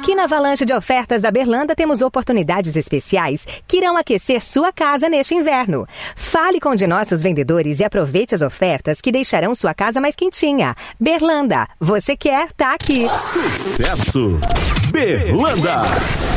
Aqui na Avalanche de Ofertas da Berlanda temos oportunidades especiais que irão aquecer sua casa neste inverno. Fale com um de nossos vendedores e aproveite as ofertas que deixarão sua casa mais quentinha. Berlanda, você quer, tá aqui. Sucesso! Berlanda!